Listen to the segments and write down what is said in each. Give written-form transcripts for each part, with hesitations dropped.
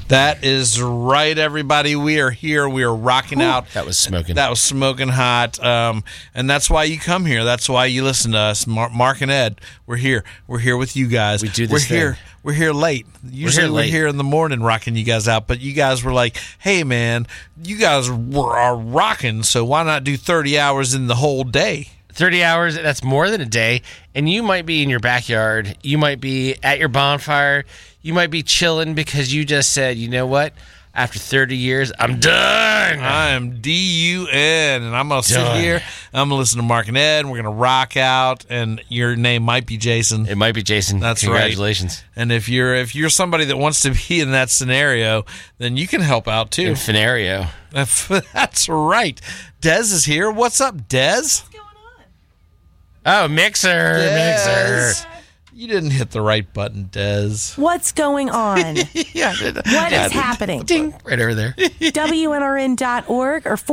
That is right, everybody. We are here. We are rocking out. That was smoking. That was smoking hot. And that's why you come here. That's why you listen to us. Mark and Ed, we're here. We're here with you guys. We do this We're here late. Usually we're here in the morning rocking you guys out. But you guys were like, hey, man, you guys are rocking, so why not do 30 hours in the whole day? 30 hours, that's more than a day. And you might be in your backyard. You might be at your bonfire. You might be chilling because you just said, you know what? After 30 years, I'm done. I'm D-U-N, and I'm going to sit here. I'm going to listen to Mark and Ed, and we're going to rock out, and your name might be Jason. It might be Jason. That's Congratulations. right. And if you're somebody that wants to be in that scenario, then you can help out, too. In Fenario. That's right. Dez is here. What's up, Dez? Oh, Mixer. You didn't hit the right button, Dez. What's going on? Yeah, What is happening? Ding. Right over there. WNRN.org or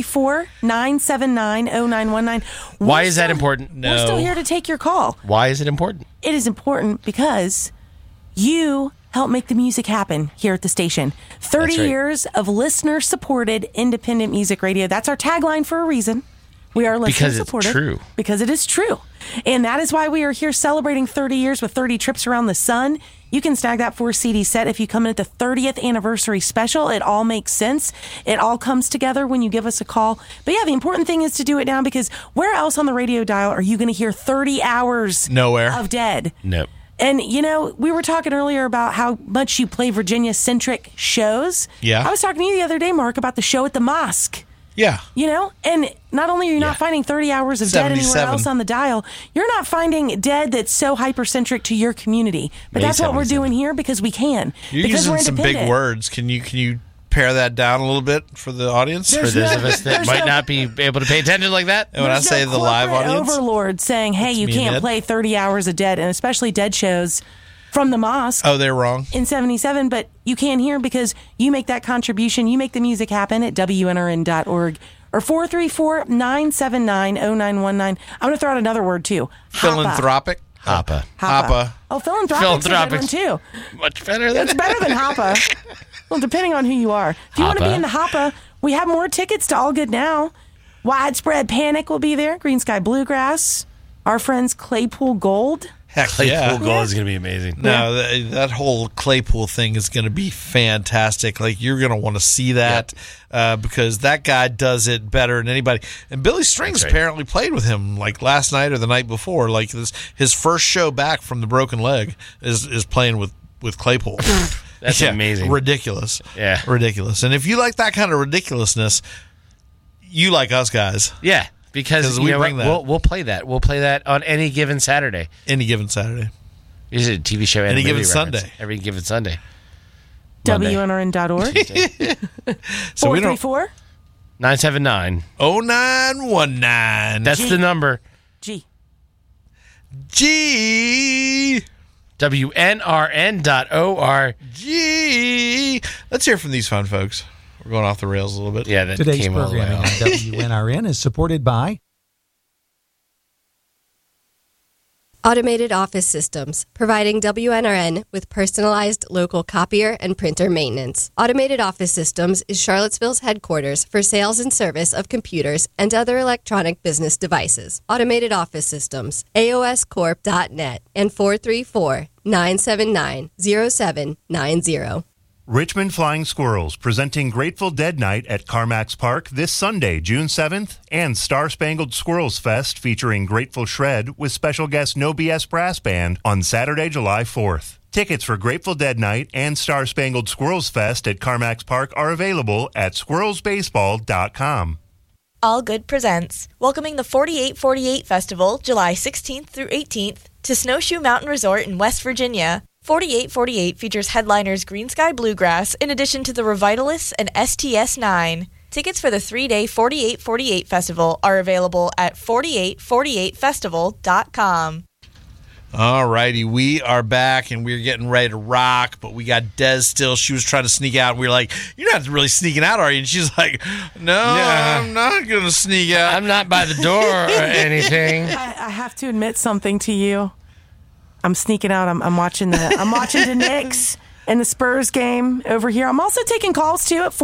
434-979-0919. Why is that important? We're still here to take your call. Why is it important? It is important because you help make the music happen here at the station. 30 That's right. years of listener-supported independent music radio. That's our tagline for a reason. We are listener-supported. Because it's true. Because it is true. And that is why we are here celebrating 30 years with 30 trips around the sun. You can snag that 4-CD set if you come in at the 30th anniversary special. It all makes sense. It all comes together when you give us a call. But yeah, the important thing is to do it now, because where else on the radio dial are you going to hear 30 hours Nowhere. of Dead? Nope. And, you know, we were talking earlier about how much you play Virginia-centric shows. Yeah. I was talking to you the other day, Mark, about the show at the mosque. Yeah. You know, and not only are you not finding 30 hours of Dead anywhere 77. else on the dial, you're not finding Dead that's so hypercentric to your community. But Maybe that's what we're 77. doing here because we can. You're because using some big words. Can you pare that down a little bit for the audience? There's For those no- of us that there's might no- not be able to pay attention like that. And when I say the live corporate audience, overlord saying, hey, you me and can't Ed. play 30 hours of Dead, and especially Dead shows from the mosque. oh, they're wrong. In 77, but you can hear because you make that contribution. You make the music happen at WNRN.org or 434-979-0919. I'm going to throw out another word, too. Philanthropic. Hoppa. Hoppa. Oh, philanthropic's a good one, too. Much better than It's better than Hoppa. Well, depending on who you are. If you want to Hoppa. be in the Hoppa, we have more tickets to All Good Now. Widespread Panic will be there. Green Sky Bluegrass. Our friends Claypool Gold. Heck Claypool yeah. Gold is going to be amazing. No, that whole Claypool thing is going to be fantastic. Like, you're going to want to see that because that guy does it better than anybody. And Billy Strings That's right. apparently played with him like last night or the night before. Like his first show back from the broken leg is playing with Claypool. That's amazing. Ridiculous. Yeah. Ridiculous. And if you like that kind of ridiculousness, you like us guys Yeah, because we you know bring what? that. We'll play that. We'll play that on any given Saturday. any given Saturday. Is it a TV show and Any a movie given reference. Sunday. Every given Sunday. Monday. WNRN.org. So we don't 434 979. 0919. That's the number. G. G. WNRN.org. G. Let's hear from these fine folks. We're going off the rails a little bit. Yeah, that Today's came all the way programming off. on WNRN is supported by Automated Office Systems, providing WNRN with personalized local copier and printer maintenance. Automated Office Systems is Charlottesville's headquarters for sales and service of computers and other electronic business devices. Automated Office Systems, AOScorp.net, and 434-979-0790. Richmond Flying Squirrels presenting Grateful Dead Night at Carmack's Park this Sunday, June 7th, and Star Spangled Squirrels Fest featuring Grateful Shred with special guest No BS Brass Band on Saturday, July 4th. Tickets for Grateful Dead Night and Star Spangled Squirrels Fest at Carmack's Park are available at squirrelsbaseball.com. All Good presents, welcoming the 4848 Festival, July 16th through 18th, to Snowshoe Mountain Resort in West Virginia. 4848 features headliners Green Sky Bluegrass in addition to the Revitalists and STS-9. Tickets for the 3-day 4848 Festival are available at 4848festival.com. All righty, we are back and we're getting ready to rock, but we got Des still. She was trying to sneak out, and we were like, "You're not really sneaking out, are you?" And she's like, "No, I'm not going to sneak out. I'm not by the door or anything. I have to admit something to you. I'm sneaking out. I'm watching the Knicks and the Spurs game over here. I'm also taking calls too at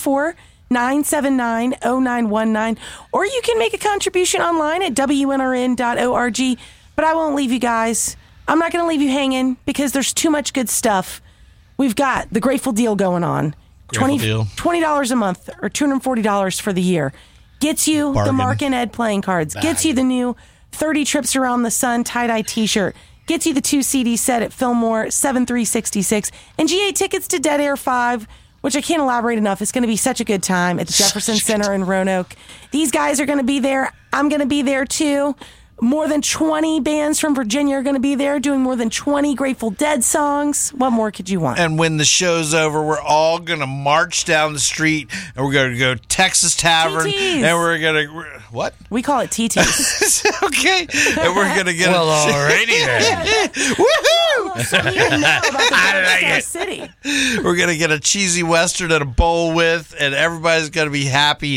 434-979-0919, or you can make a contribution online at WNRN.org. But I won't leave you guys. I'm not going to leave you hanging because there's too much good stuff. We've got the Grateful Deal going on. $20 a month or $240 for the year. Gets you Bargain. the Mark and Ed playing cards. Gets you the new 30 Trips Around the Sun tie-dye t-shirt. Gets you the 2 CD set at Fillmore 7366. And GA tickets to Dead Air 5, which I can't elaborate enough. It's going to be such a good time at the Jefferson Center in Roanoke. These guys are going to be there. I'm going to be there too. More than 20 bands from Virginia are going to be there doing more than 20 Grateful Dead songs. What more could you want? And when the show's over, we're all going to march down the street and we're going to go to Texas Tavern. TTs. And we're going to... What? We call it TTs. Okay. And we're going to get alrighty then. Woohoo! So you know about the Dark Star City. We're going to get a cheesy Western and a bowl with, and everybody's going to be happy.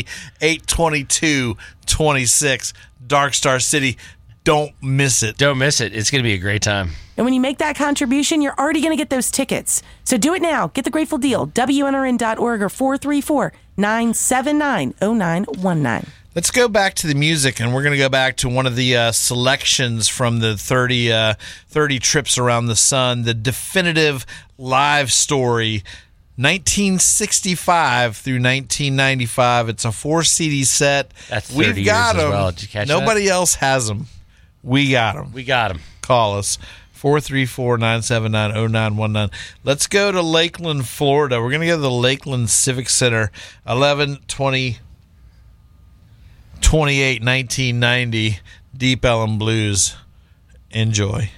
8/22/26, Dark Star City. Don't miss it. Don't miss it. It's going to be a great time. And when you make that contribution, you're already going to get those tickets. So do it now. Get the Grateful Deal. WNRN.org or 434-979-0919. Let's go back to the music, and we're going to go back to one of the selections from the 30 Trips Around the Sun, the definitive live story, 1965 through 1995. It's a 4 CD set. That's 30 We've got years as them. well. Did you catch Nobody else has them. We got them. We got him. Call us. 434-979-0919. Let's go to Lakeland, Florida. We're going to go to the Lakeland Civic Center, 11/20/28/1990, Deep Ellum Blues. Enjoy.